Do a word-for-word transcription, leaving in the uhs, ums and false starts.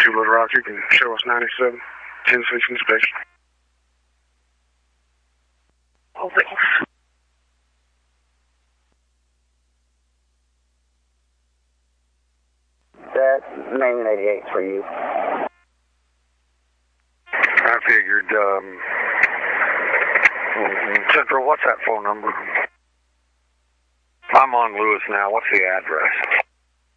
Two Little Rock, you can show us ninety-seven, ten six inspection. Over. That nine eighty-eight for you. I figured, um, Central, what's that phone number? I'm on Lewis now. What's the address?